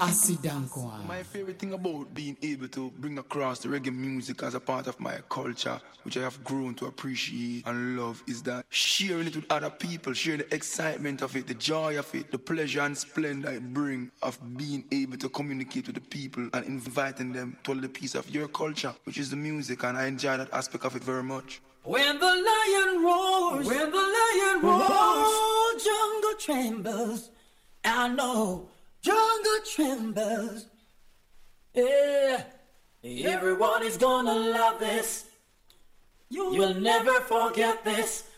My favorite thing about being able to bring across the reggae music as a part of my culture, which I have grown to appreciate and love, is that sharing it with other people, sharing the excitement of it, the joy of it, the pleasure and splendor it brings of being able to communicate with the people and inviting them to a little piece of your culture, which is the music, and I enjoy that aspect of it very much. When the lion roars, oh, jungle trembles. I know jungle trembles. Yeah, everyone is gonna love this. You'll never forget this.